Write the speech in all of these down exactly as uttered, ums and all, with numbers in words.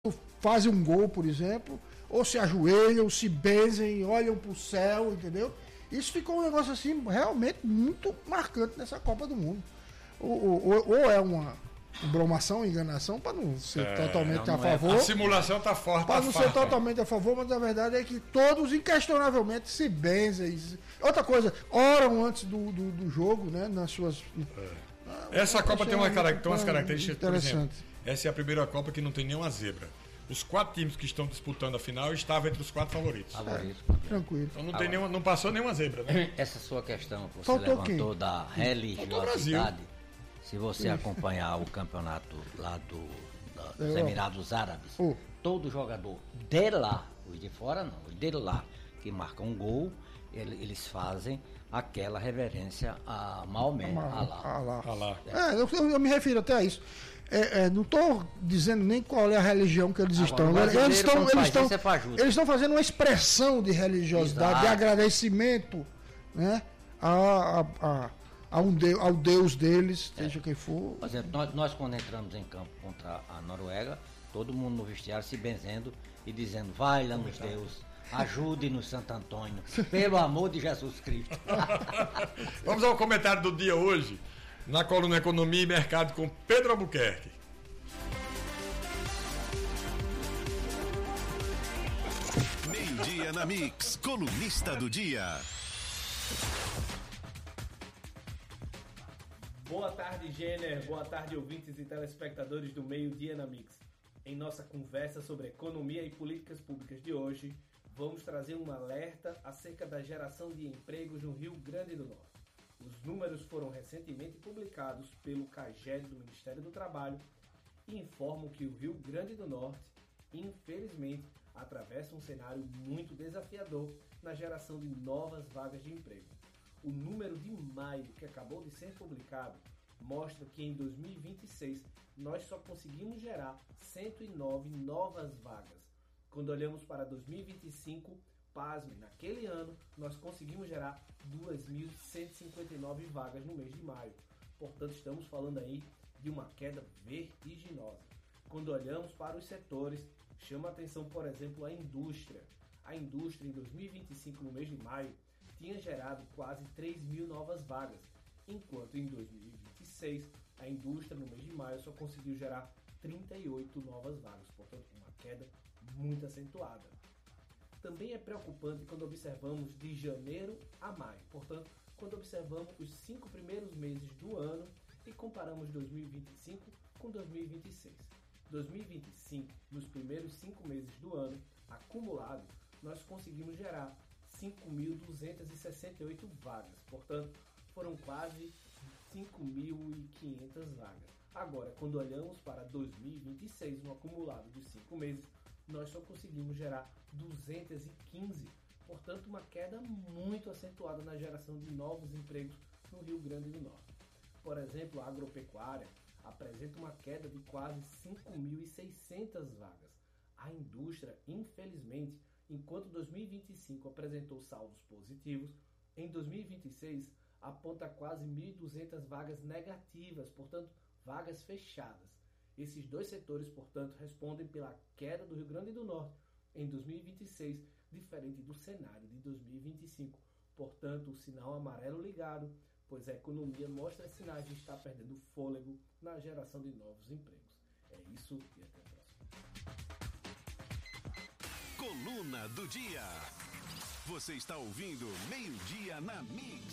fazem um gol, por exemplo, ou se ajoelham, se benzem, olham pro céu, entendeu? Isso ficou um negócio assim realmente muito marcante nessa Copa do Mundo. Ou, ou, ou é uma bromação, enganação, para não ser é, totalmente não, não a favor. É. A simulação tá forte. Para tá não farta. ser totalmente a favor, mas a verdade é que todos inquestionavelmente se benzem. Outra coisa, oram antes do, do, do jogo, né? Nas suas. É. Essa Copa tem, uma, tem umas características, por exemplo. Essa é a primeira Copa que não tem nenhuma zebra. Os quatro times que estão disputando a final estavam entre os quatro favoritos. Favoritos. É, tranquilo. Então não, tem nenhuma, não passou nenhuma zebra, né? Essa sua questão que você Faltou levantou quem? da religiosidade, se você acompanhar o campeonato lá do, da, dos Emirados Árabes, oh. todo jogador de lá, os de fora não, os de lá, que marcam um gol, ele, eles fazem aquela reverência a Maomé, Alá. Alá. Alá. É, eu, eu me refiro até a isso. É, é, não estou dizendo nem qual é a religião que eles Agora, estão. Eles estão, eles estão, é eles estão fazendo uma expressão de religiosidade, Exato. de agradecimento, né, a, a, a, a um Deus, ao Deus deles, é. seja quem for. Por exemplo, nós, nós quando entramos em campo contra a Noruega, todo mundo no vestiário se benzendo e dizendo: vai lá nos Deus, ajude-nos, Santo Antônio, pelo amor de Jesus Cristo. Vamos ao comentário do dia hoje. Na coluna Economia e Mercado com Pedro Albuquerque. Meio-dia na Mix, colunista do dia. Boa tarde, Jenner. Boa tarde, ouvintes e telespectadores do Meio-dia na Mix. Em nossa conversa sobre economia e políticas públicas de hoje, vamos trazer um alerta acerca da geração de empregos no Rio Grande do Norte. Os números foram recentemente publicados pelo CAGED do Ministério do Trabalho e informam que o Rio Grande do Norte, infelizmente, atravessa um cenário muito desafiador na geração de novas vagas de emprego. O número de maio que acabou de ser publicado mostra que em dois mil e vinte e seis nós só conseguimos gerar cento e nove novas vagas. Quando olhamos para dois mil e vinte e cinco, pasme, naquele ano nós conseguimos gerar duas mil cento e cinquenta e nove vagas no mês de maio. Portanto, estamos falando aí de uma queda vertiginosa. Quando olhamos para os setores, chama a atenção, por exemplo, a indústria. A indústria em dois mil e vinte e cinco, no mês de maio, tinha gerado quase três mil novas vagas, enquanto em dois mil e vinte e seis a indústria no mês de maio só conseguiu gerar trinta e oito novas vagas. Portanto, uma queda muito acentuada. Também é preocupante quando observamos de janeiro a maio, portanto, quando observamos os cinco primeiros meses do ano e comparamos dois mil e vinte e cinco com dois mil e vinte e seis. dois mil e vinte e cinco, nos primeiros cinco meses do ano, acumulado, nós conseguimos gerar cinco mil duzentas e sessenta e oito vagas, portanto, foram quase cinco mil e quinhentas vagas. Agora, quando olhamos para dois mil e vinte e seis, no acumulado dos cinco meses, nós só conseguimos gerar duzentas e quinze, portanto uma queda muito acentuada na geração de novos empregos no Rio Grande do Norte. Por exemplo, a agropecuária apresenta uma queda de quase cinco mil e seiscentas vagas. A indústria, infelizmente, enquanto dois mil e vinte e cinco apresentou saldos positivos, em dois mil e vinte e seis aponta quase mil e duzentas vagas negativas, portanto vagas fechadas. Esses dois setores, portanto, respondem pela queda do Rio Grande do Norte em dois mil e vinte e seis, diferente do cenário de dois mil e vinte e cinco. Portanto, o sinal amarelo ligado, pois a economia mostra sinais de estar perdendo fôlego na geração de novos empregos. É isso e até a próxima. Coluna do dia. Você está ouvindo Meio-Dia na Mix.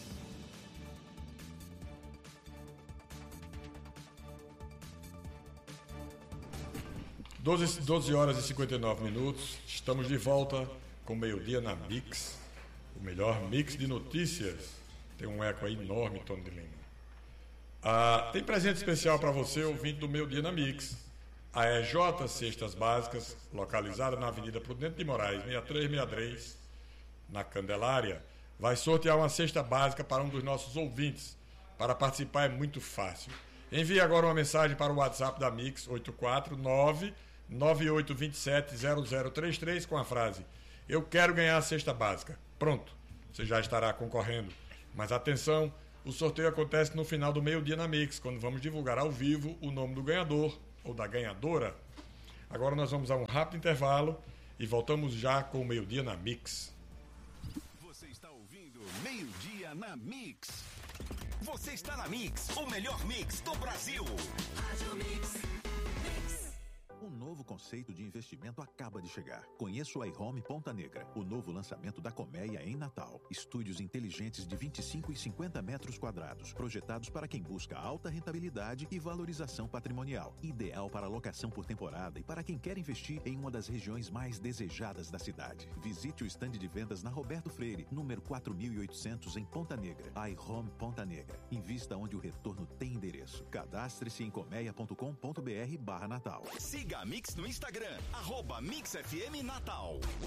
doze horas e cinquenta e nove minutos, estamos de volta com Meio-Dia na Mix, o melhor mix de notícias. Tem um eco aí enorme, Tony de Lima. Ah, tem presente especial para você, ouvinte do Meio-Dia na Mix. A E J Cestas Básicas, localizada na Avenida Prudente de Moraes, seis três seis três, na Candelária, vai sortear uma cesta básica para um dos nossos ouvintes. Para participar é muito fácil. Envie agora uma mensagem para o WhatsApp da Mix, oito quatro nove nove oito dois sete zero zero três três, com a frase: eu quero ganhar a cesta básica. Pronto, você já estará concorrendo. Mas atenção, o sorteio acontece no final do Meio-Dia na Mix, quando vamos divulgar ao vivo o nome do ganhador ou da ganhadora. Agora nós vamos a um rápido intervalo e voltamos já com o Meio-Dia na Mix. Você está ouvindo Meio-Dia na Mix. Você está na Mix, o melhor mix do Brasil. Rádio Mix. Um novo conceito de investimento acaba de chegar. Conheça o iHome Ponta Negra, o novo lançamento da Colmeia em Natal. Estúdios inteligentes de vinte e cinco e cinquenta metros quadrados, projetados para quem busca alta rentabilidade e valorização patrimonial. Ideal para locação por temporada e para quem quer investir em uma das regiões mais desejadas da cidade. Visite o estande de vendas na Roberto Freire, número quatro mil e oitocentos em Ponta Negra. iHome Ponta Negra. Invista onde o retorno tem endereço. Cadastre-se em colmeia ponto com ponto br barra Natal. Siga a Mix no Instagram, arroba Mix F M Natal.